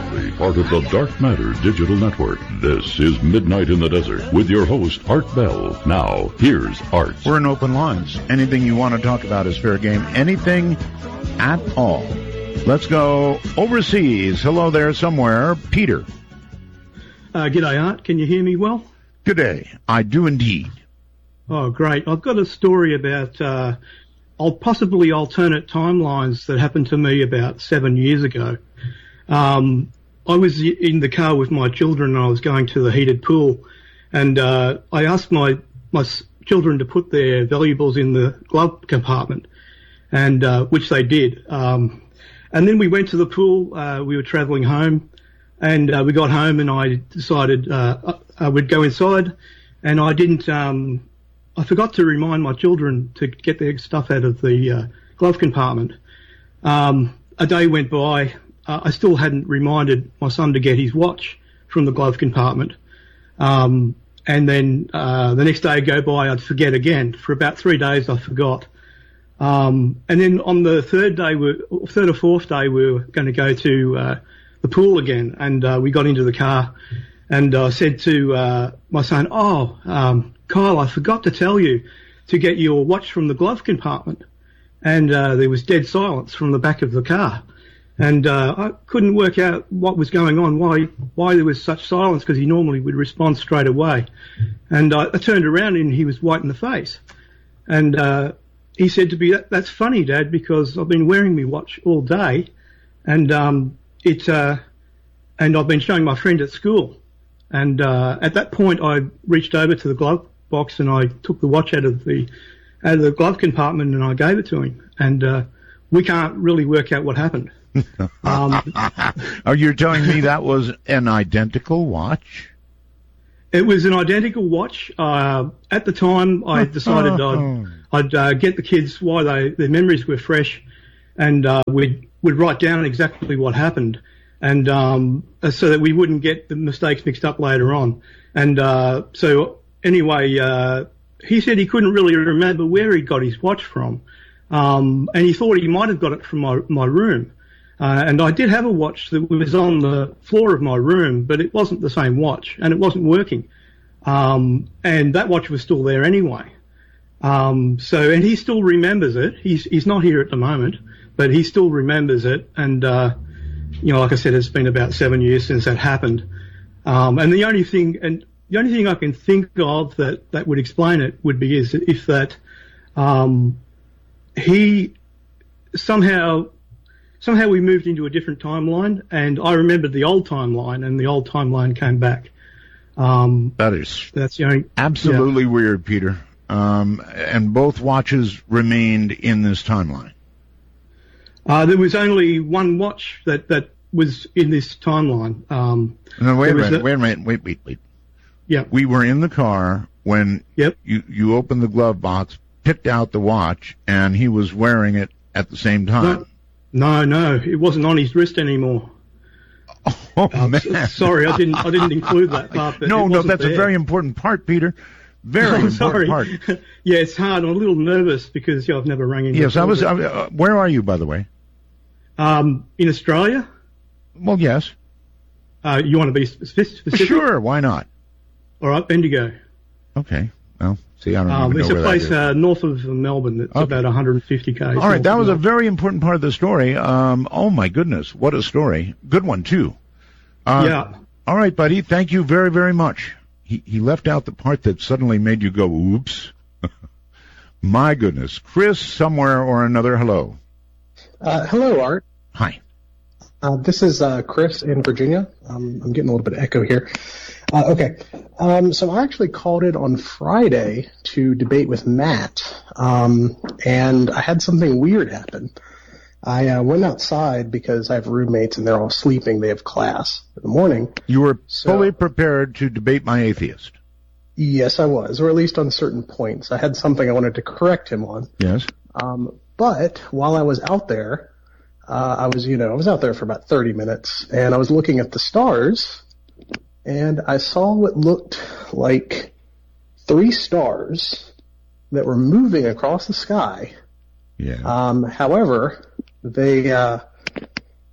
proudly part of the Dark Matter Digital Network. This is Midnight in the Desert with your host, Art Bell. Now, here's Art. We're in open lines. Anything you want to talk about is fair game. Anything at all. Let's go overseas. Hello there somewhere. Peter. G'day, Art. Can you hear me well? Good day. I do indeed. Oh, great. I've got a story about possibly alternate timelines that happened to me about 7 years ago. I was in the car with my children and I was going to the heated pool, and I asked my children to put their valuables in the glove compartment, and which they did. And then we went to the pool. We were travelling home, and we got home, and I decided I would go inside, and I forgot to remind my children to get their stuff out of the glove compartment. A day went by. I still hadn't reminded my son to get his watch from the glove compartment. And then the next day I'd go by, I'd forget again. For about 3 days I forgot. And then on the third or fourth day, we were going to go to the pool again. And we got into the car, and I said to my son, Kyle, I forgot to tell you to get your watch from the glove compartment. And there was dead silence from the back of the car. And I couldn't work out what was going on, why there was such silence, because he normally would respond straight away. And I turned around and he was white in the face. And he said to me, that's funny, Dad, because I've been wearing my watch all day, and and I've been showing my friend at school. And at that point, I reached over to the glove box and I took the watch out of the glove compartment and I gave it to him. And we can't really work out what happened. You're telling me that was an identical watch? It was an identical watch. At the time, I decided I'd get the kids while their memories were fresh, and we'd write down exactly what happened, and so that we wouldn't get the mistakes mixed up later on. And so anyway, he said he couldn't really remember where he got his watch from, and he thought he might have got it from my room. And I did have a watch that was on the floor of my room, but it wasn't the same watch, and it wasn't working. And that watch was still there anyway. And he still remembers it. He's not here at the moment, but he still remembers it. And, like I said, it's been about 7 years since that happened. And the only thing I can think of that would explain it would be if that, he somehow we moved into a different timeline, and I remembered the old timeline, and the old timeline came back. That's the only, absolutely weird, Peter. And both watches remained in this timeline. There was only one watch that was in this timeline. No, wait a minute. Wait. Yeah. We were in the car when you opened the glove box, picked out the watch, and he was wearing it at the same time. No, it wasn't on his wrist anymore. Oh, man. Sorry, I didn't include that part. No, that's there. A very important part, Peter. Very important part. Yeah, it's hard. I'm a little nervous because I've never rang in. Yes, where are you, by the way? In Australia. Well, yes. You want to be specific? Sure, why not? All right, Bendigo. Okay. Well, see, I don't even know it's where a place north of Melbourne that's about 150 km. All right, that was a very important part of the story. Oh, my goodness, what a story. Good one, too. Yeah. All right, buddy, thank you very, very much. He left out the part that suddenly made you go, oops. My goodness. Chris, somewhere or another, hello. Hello, Art. Hi. This is Chris in Virginia. I'm getting a little bit of echo here. Okay. So I actually called it on Friday to debate with Matt, and I had something weird happen. I went outside because I have roommates and they're all sleeping. They have class in the morning. You were fully prepared to debate my atheist. Yes, I was, or at least on certain points. I had something I wanted to correct him on. Yes. But while I was out there, I was out there for about 30 minutes, and I was looking at the stars, and I saw what looked like 3 stars that were moving across the sky. Yeah. However, they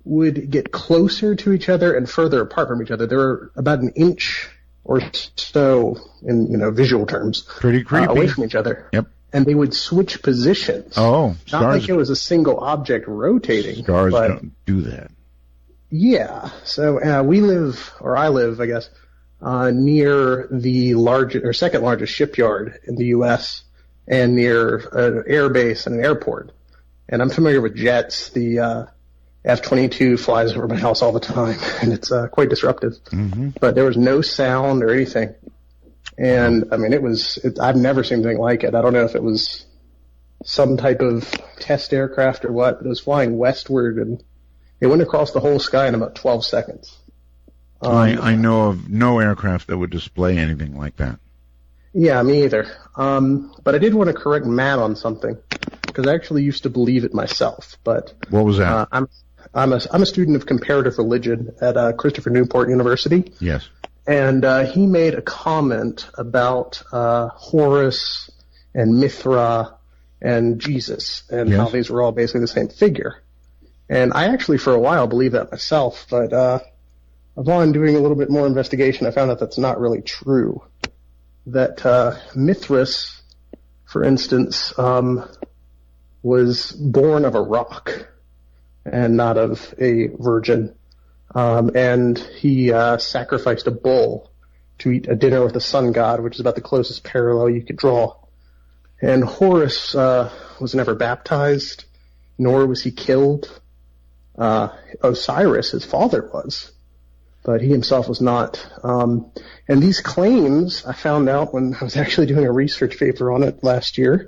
would get closer to each other and further apart from each other. They were about an inch or so in visual terms. Pretty creepy. Away from each other. Yep. And they would switch positions. Oh, stars. Not like it was a single object rotating. Stars don't do that. Yeah. So I live, I guess, near the second largest shipyard in the U.S. and near an air base and an airport. And I'm familiar with jets. The F-22 flies over my house all the time, and it's quite disruptive. Mm-hmm. But there was no sound or anything. And, I mean, I've never seen anything like it. I don't know if it was some type of test aircraft or what, but it was flying westward, and it went across the whole sky in about 12 seconds. I know of no aircraft that would display anything like that. Yeah, me either. But I did want to correct Matt on something, because I actually used to believe it myself. But what was that? I'm a student of comparative religion at Christopher Newport University. Yes. And he made a comment about Horus and Mithra and Jesus, and how these were all basically the same figure. And I actually, for a while, believed that myself, but upon doing a little bit more investigation, I found out that's not really true. That Mithras, for instance, was born of a rock and not of a virgin. And he sacrificed a bull to eat a dinner with the sun god, which is about the closest parallel you could draw. And Horus was never baptized, nor was he killed. Osiris, his father, was, but he himself was not. And these claims, I found out when I was actually doing a research paper on it last year,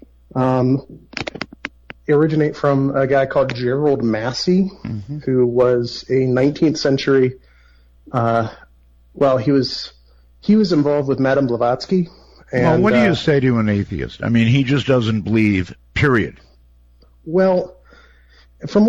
originate from a guy called Gerald Massey, who was a 19th century, he was involved with Madame Blavatsky. And, well, what do you say to an atheist? I mean, he just doesn't believe, period. Well, from